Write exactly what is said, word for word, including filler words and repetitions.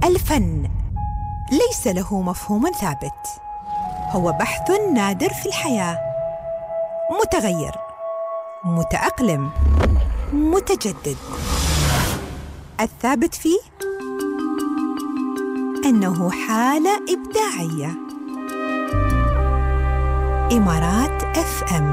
الفن ليس له مفهوم ثابت، هو بحث نادر في الحياة، متغير، متأقلم، متجدد. الثابت فيه أنه حالة إبداعية. إمارات إف إم.